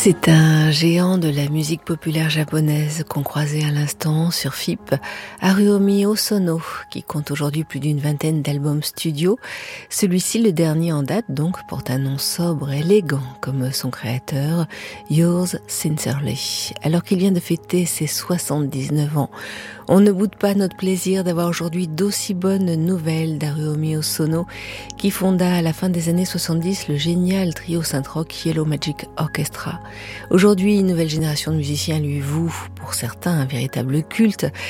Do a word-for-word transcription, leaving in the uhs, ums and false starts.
C'est un géant de la musique populaire japonaise qu'on croisait à l'instant sur F I P, Haruomi Hosono, qui compte aujourd'hui plus d'une vingtaine d'albums studio. Celui-ci, le dernier en date, donc, porte un nom sobre et élégant comme son créateur, Yours Sincerely. Alors qu'il vient de fêter ses soixante-dix-neuf ans, on ne boude pas notre plaisir d'avoir aujourd'hui d'aussi bonnes nouvelles d'Haruomi Hosono, qui fonda à la fin des années soixante-dix le génial trio synth-rock Yellow Magic Orchestra. Aujourd'hui, une nouvelle génération de musiciens lui voue, pour certains, un véritable culte,